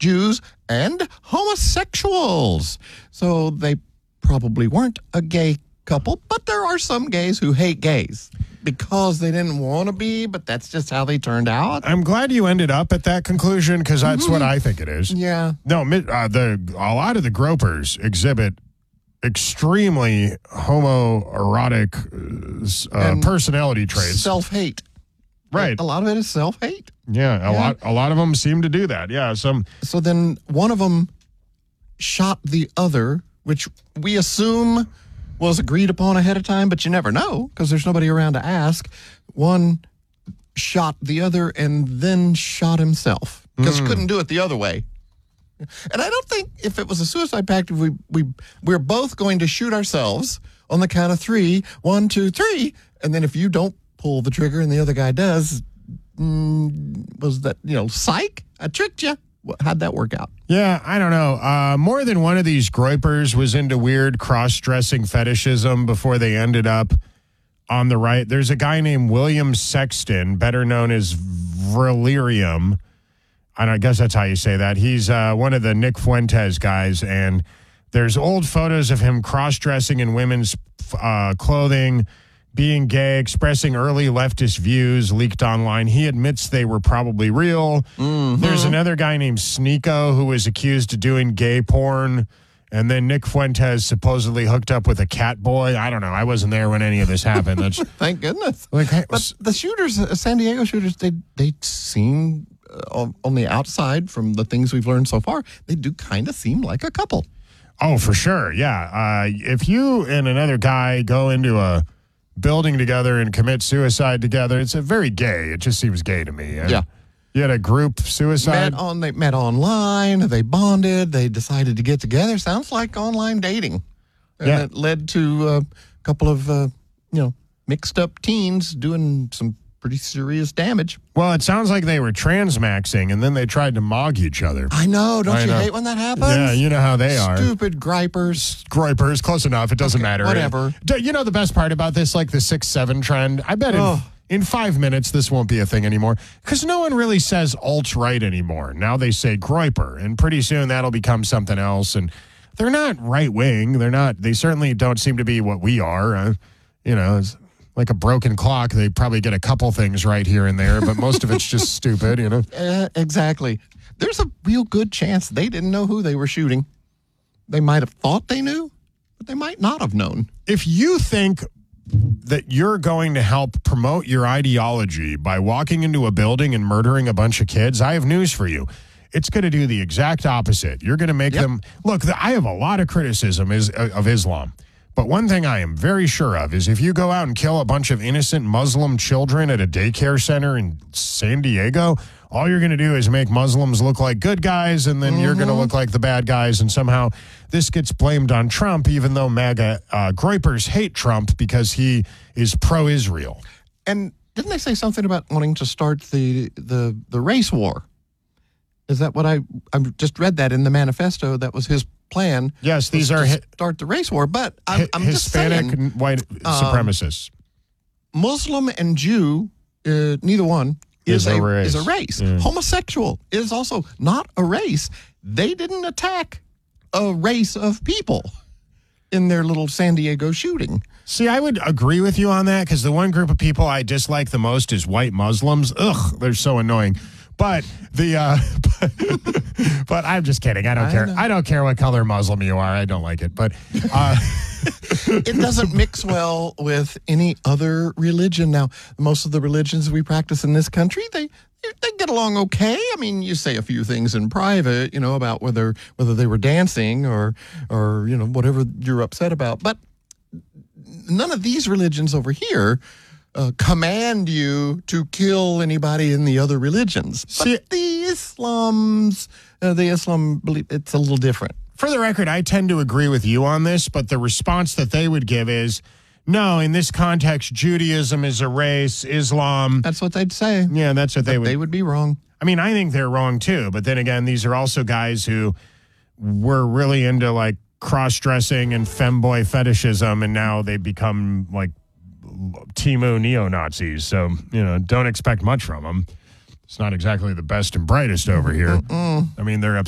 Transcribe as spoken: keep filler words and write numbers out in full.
Jews, and homosexuals. So they probably weren't a gay couple, but there are some gays who hate gays because they didn't want to be, but that's just how they turned out. I'm glad you ended up at that conclusion because that's Mm-hmm. what I think it is. Yeah. No, mi- uh, the a lot of the gropers exhibit extremely homoerotic uh, uh, And personality traits. Self-hate. Right. A lot of it is self-hate. Yeah, a Yeah. lot a lot of them seem to do that. Yeah, some So then one of them shot the other, which we assume was agreed upon ahead of time, but you never know because there's nobody around to ask. One shot the other and then shot himself because Mm. couldn't do it the other way. And I don't think if it was a suicide pact, we we we're both going to shoot ourselves on the count of three. One, two, three, and then if you don't pull the trigger and the other guy does, mm, was that you know, psych? I tricked you. How'd that work out? Yeah, I don't know. Uh, more than one of these groypers was into weird cross-dressing fetishism before they ended up on the right. There's a guy named William Sexton, better known as Valerium. I, don't, I guess that's how you say that. He's uh, one of the Nick Fuentes guys, and there's old photos of him cross-dressing in women's uh, clothing, being gay, expressing early leftist views leaked online. He admits they were probably real. Mm-hmm. There's another guy named Sneeko who was accused of doing gay porn. And then Nick Fuentes supposedly hooked up with a cat boy. I don't know. I wasn't there when any of this happened. That's Thank goodness. like, hey, But the shooters, uh, San Diego shooters, they they seem uh, on, on the outside from the things we've learned so far, they do kind of seem like a couple. oh, for sure. Yeah. Uh, if you and another guy go into a building together and commit suicide together, it's a very gay. It just seems gay to me. Yeah. You had a group suicide? Met on they met online, they bonded, they decided to get together. Sounds like online dating. And Yeah. it led to a couple of uh, you know, mixed up teens doing some pretty serious damage. Well, it sounds like they were transmaxing and then they tried to mog each other. I know, don't I you know. hate when that happens? Yeah, you know how they are. Stupid gripers. Groypers, close enough. It doesn't Okay, matter. whatever. Do you know the best part about this, like the six seven trend? I bet in, Oh. in five minutes this won't be a thing anymore because no one really says alt-right anymore. Now they say groyper, and pretty soon that'll become something else. And they're not right-wing. They're not. They certainly don't seem to be what we are. Uh, you know, it's like a broken clock. They probably get a couple things right here and there, but most of it's just stupid, you know? Uh, exactly. There's a real good chance they didn't know who they were shooting. They might have thought they knew, but they might not have known. If you think that you're going to help promote your ideology by walking into a building and murdering a bunch of kids, I have news for you. It's going to do the exact opposite. You're going to make Yep. them look. I have a lot of criticism is of Islam, but one thing I am very sure of is if you go out and kill a bunch of innocent Muslim children at a daycare center in San Diego, all you're going to do is make Muslims look like good guys, and then you're going to look like the bad guys, and somehow this gets blamed on Trump, even though MAGA uh, groypers hate Trump because he is pro-Israel. And didn't they say something about wanting to start the the, the race war? Is that what I I just read that in the manifesto? That was his plan. Yes, these was are to hi- start the race war. But I'm, Hi- I'm just Hispanic saying, and white supremacists. Muslim and Jew, uh, neither one is, Is a a race. is a race. Yeah. Homosexual is also not a race. They didn't attack a race of people in their little San Diego shooting. See, I would agree with you on that because the one group of people I dislike the most is white Muslims. Ugh, they're so annoying. But the, uh, but, but I'm just kidding. I don't I care. know. I don't care what color Muslim you are. I don't like it. But uh, It doesn't mix well with any other religion. Now, most of the religions we practice in this country, they they get along okay. I mean, you say a few things in private, you know, about whether whether they were dancing or or you know whatever you're upset about. But none of these religions over here uh, command you to kill anybody in the other religions. But See- the Islams, uh, the Islam belief, it's a little different. for the record, I tend to agree with you on this, but the response that they would give is, no, in this context, Judaism is a race, Islam. That's what they'd say. Yeah, that's what they would. They would be wrong. I mean, I think they're wrong too. But then again, these are also guys who were really into like cross-dressing and femboy fetishism, and now they become like Timu neo-Nazis. So, you know, don't expect much from them. It's not exactly the best and brightest over here. I mean, they're upset.